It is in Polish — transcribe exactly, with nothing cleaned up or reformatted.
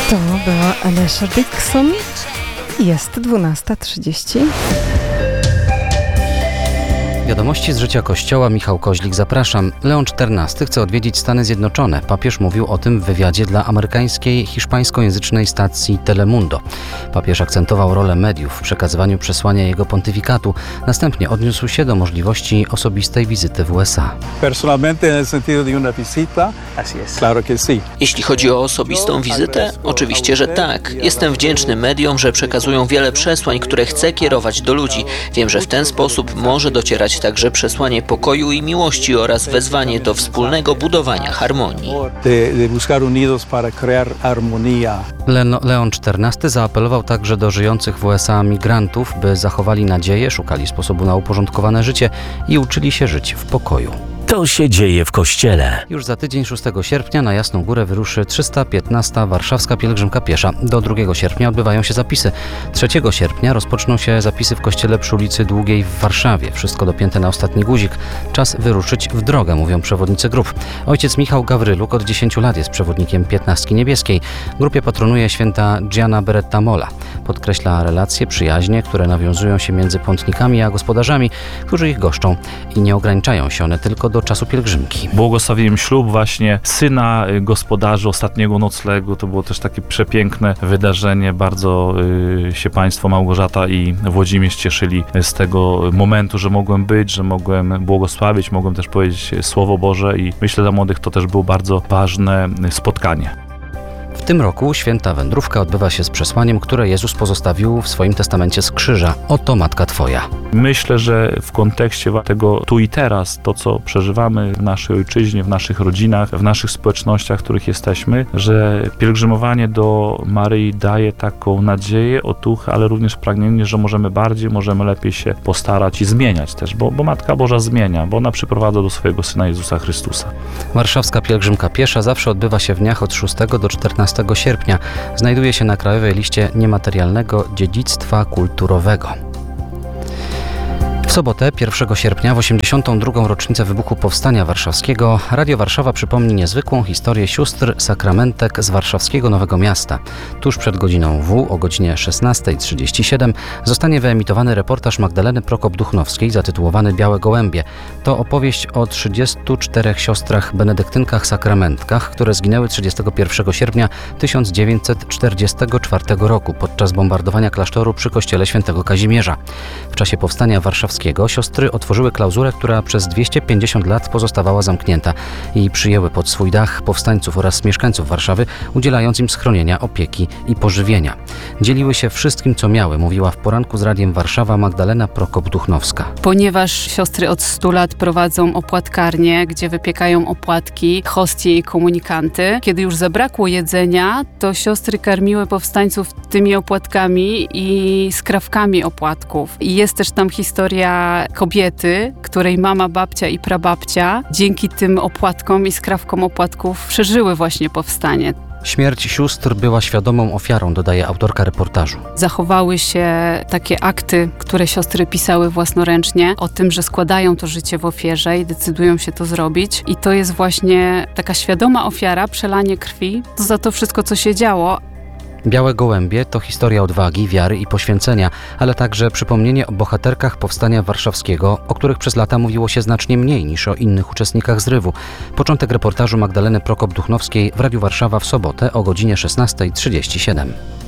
To była Alessia Dixon. Jest dwunasta trzydzieści. Wiadomości z życia Kościoła, Michał Koźlik, zapraszam. Leon czternasty chce odwiedzić Stany Zjednoczone. Papież mówił o tym w wywiadzie dla amerykańskiej hiszpańskojęzycznej stacji Telemundo. Papież akcentował rolę mediów w przekazywaniu przesłania jego pontyfikatu. Następnie odniósł się do możliwości osobistej wizyty w U S A. Personalmente, en el sentido de una visita, así es. Claro que sí. Jeśli chodzi o osobistą wizytę, oczywiście, że tak. Jestem wdzięczny mediom, że przekazują wiele przesłań, które chcę kierować do ludzi. Wiem, że w ten sposób może docierać także przesłanie pokoju i miłości oraz wezwanie do wspólnego budowania harmonii. De, de buscar unidos para crear armonía. Leno, Leon czternasty zaapelował także do żyjących w U S A migrantów, by zachowali nadzieję, szukali sposobu na uporządkowane życie i uczyli się żyć w pokoju. To się dzieje w Kościele. Już za tydzień, szóstego sierpnia, na Jasną Górę wyruszy trzysta piętnasta warszawska pielgrzymka piesza. Do drugiego sierpnia odbywają się zapisy. trzeciego sierpnia rozpoczną się zapisy w kościele przy ulicy Długiej w Warszawie. Wszystko dopięte na ostatni guzik. Czas wyruszyć w drogę, mówią przewodnicy grup. Ojciec Michał Gawryluk od dziesięciu lat jest przewodnikiem Piętnastki Niebieskiej. Grupie patronuje święta Gianna Beretta Molla. Podkreśla relacje, przyjaźnie, które nawiązują się między pątnikami a gospodarzami, którzy ich goszczą. I nie ograniczają się one tylko do do czasu pielgrzymki. Błogosławiłem ślub właśnie syna gospodarzy ostatniego noclegu. To było też takie przepiękne wydarzenie. Bardzo y, się państwo Małgorzata i Włodzimierz cieszyli z tego momentu, że mogłem być, że mogłem błogosławić, mogłem też powiedzieć Słowo Boże i myślę, dla młodych to też było bardzo ważne spotkanie. W tym roku święta wędrówka odbywa się z przesłaniem, które Jezus pozostawił w swoim testamencie z krzyża. Oto Matka Twoja. Myślę, że w kontekście tego tu i teraz, to co przeżywamy w naszej ojczyźnie, w naszych rodzinach, w naszych społecznościach, w których jesteśmy, że pielgrzymowanie do Maryi daje taką nadzieję, otuchę, ale również pragnienie, że możemy bardziej, możemy lepiej się postarać i zmieniać też, bo, bo Matka Boża zmienia, bo ona przyprowadza do swojego Syna Jezusa Chrystusa. Warszawska pielgrzymka piesza zawsze odbywa się w dniach od szóstego do czternastego sierpnia. Znajduje się na Krajowej Liście Niematerialnego Dziedzictwa Kulturowego. W sobotę, pierwszego sierpnia, w osiemdziesiątą drugą rocznicę wybuchu Powstania Warszawskiego, Radio Warszawa przypomni niezwykłą historię sióstr sakramentek z warszawskiego Nowego Miasta. Tuż przed godziną W, o godzinie szesnasta trzydzieści siedem, zostanie wyemitowany reportaż Magdaleny Prokop-Duchnowskiej zatytułowany Białe Gołębie. To opowieść o trzydziestu czterech siostrach benedyktynkach sakramentkach, które zginęły trzydziestego pierwszego sierpnia tysiąc dziewięćset czterdziestego czwartego roku podczas bombardowania klasztoru przy kościele świętego Kazimierza. W czasie Powstania Warszawskiego siostry otworzyły klauzurę, która przez dwieście pięćdziesiąt lat pozostawała zamknięta i przyjęły pod swój dach powstańców oraz mieszkańców Warszawy, udzielając im schronienia, opieki i pożywienia. Dzieliły się wszystkim, co miały, mówiła w poranku z Radiem Warszawa Magdalena Prokop-Duchnowska. Ponieważ siostry od stu lat prowadzą opłatkarnię, gdzie wypiekają opłatki, hostie i komunikanty, kiedy już zabrakło jedzenia, to siostry karmiły powstańców tymi opłatkami i skrawkami opłatków. I jest też tam historia kobiety, której mama, babcia i prababcia dzięki tym opłatkom i skrawkom opłatków przeżyły właśnie powstanie. Śmierć sióstr była świadomą ofiarą, dodaje autorka reportażu. Zachowały się takie akty, które siostry pisały własnoręcznie, o tym, że składają to życie w ofierze i decydują się to zrobić. I to jest właśnie taka świadoma ofiara, przelanie krwi za to wszystko, co się działo. Białe Gołębie to historia odwagi, wiary i poświęcenia, ale także przypomnienie o bohaterkach Powstania Warszawskiego, o których przez lata mówiło się znacznie mniej niż o innych uczestnikach zrywu. Początek reportażu Magdaleny Prokop-Duchnowskiej w Radiu Warszawa w sobotę o godzinie szesnasta trzydzieści siedem.